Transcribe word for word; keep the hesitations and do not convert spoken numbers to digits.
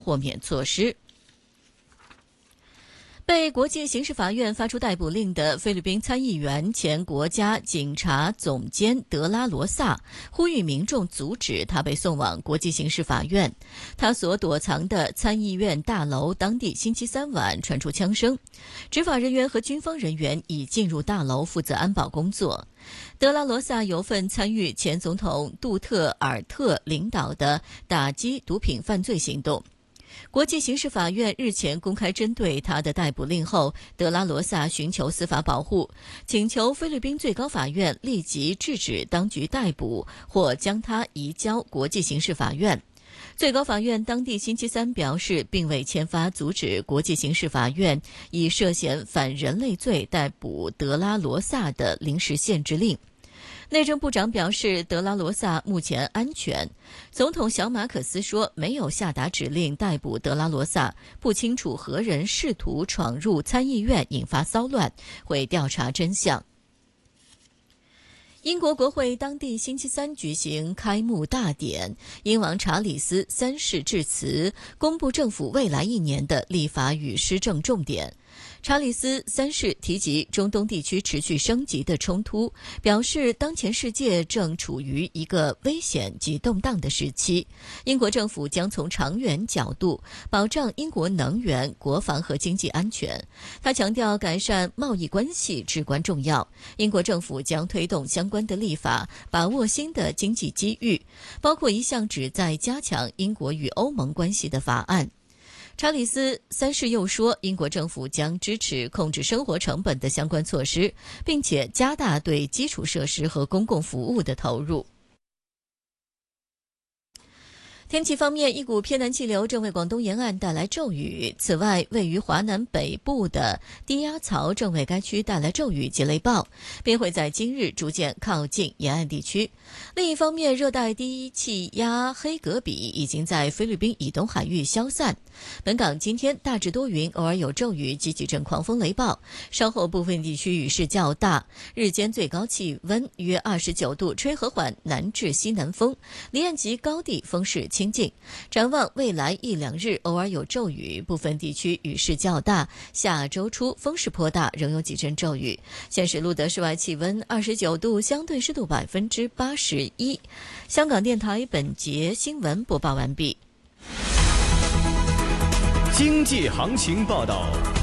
豁免措施。被国际刑事法院发出逮捕令的菲律宾参议员、前国家警察总监德拉罗萨呼吁民众阻止他被送往国际刑事法院。他所躲藏的参议院大楼当地星期三晚传出枪声，执法人员和军方人员已进入大楼负责安保工作。德拉罗萨有份参与前总统杜特尔特领导的打击毒品犯罪行动。国际刑事法院日前公开针对他的逮捕令后，德拉罗萨寻求司法保护，请求菲律宾最高法院立即制止当局逮捕或将他移交国际刑事法院。最高法院当地星期三表示，并未签发阻止国际刑事法院以涉嫌反人类罪逮捕德拉罗萨的临时限制令。内政部长表示，德拉罗萨目前安全。总统小马可斯说，没有下达指令逮捕德拉罗萨，不清楚何人试图闯入参议院引发骚乱，会调查真相。英国国会当地星期三举行开幕大典，英王查理斯三世致辞，公布政府未来一年的立法与施政重点。查理斯三世提及中东地区持续升级的冲突，表示当前世界正处于一个危险及动荡的时期，英国政府将从长远角度保障英国能源、国防和经济安全。他强调改善贸易关系至关重要，英国政府将推动相关的立法，把握新的经济机遇，包括一项旨在加强英国与欧盟关系的法案。查理斯三世又说，英国政府将支持控制生活成本的相关措施，并且加大对基础设施和公共服务的投入。天气方面，一股偏南气流正为广东沿岸带来骤雨。此外，位于华南北部的低压槽正为该区带来骤雨及雷暴，并会在今日逐渐靠近沿岸地区。另一方面，热带低气压黑格比已经在菲律宾以东海域消散。本港今天大致多云，偶尔有骤雨及几阵狂风雷暴，稍后部分地区雨势较大。日间最高气温约二十九度，吹和缓南至西南风，离岸及高地风势清劲。展望未来一两日，偶尔有骤雨，部分地区雨势较大。下周初风势颇大，仍有几阵骤雨。现时录得室外气温二十九度，相对湿度百分之八十一。香港电台本节新闻播报完毕。 经济行情报道。